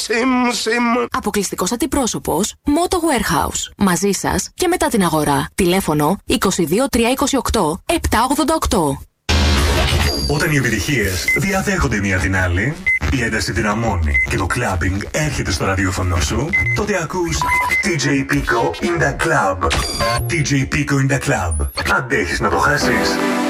Αποκλειστικός αντιπρόσωπος Moto Warehouse. Μαζί σας και μετά την αγορά. Τηλέφωνο 22 328 788. Όταν οι επιτυχίες διαδέχονται μία την άλλη, η ένταση δυναμώνει και το clubbing έρχεται στο ραδιόφωνο σου, τότε ακούς DJ Pico in the club. DJ Pico in the club. Αντέχεις να το χάσεις?